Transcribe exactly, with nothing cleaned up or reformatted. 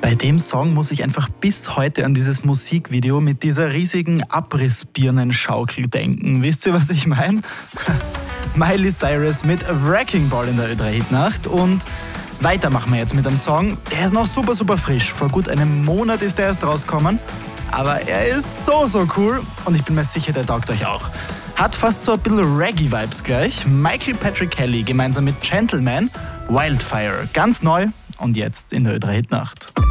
Bei dem Song muss ich einfach bis heute an dieses Musikvideo mit dieser riesigen Abrissbirnenschaukel denken. Wisst ihr, was ich meine? Miley Cyrus mit Wrecking Ball in der Ö drei Hitnacht. Und weiter machen wir jetzt mit einem Song. Der ist noch super, super frisch. Vor gut einem Monat ist der erst rausgekommen. Aber er ist so, so cool. Und ich bin mir sicher, der taugt euch auch. Hat fast so ein bisschen Reggae-Vibes gleich. Michael Patrick Kelly gemeinsam mit Gentleman, Wildfire. Ganz neu und jetzt in der Ö drei Hitnacht.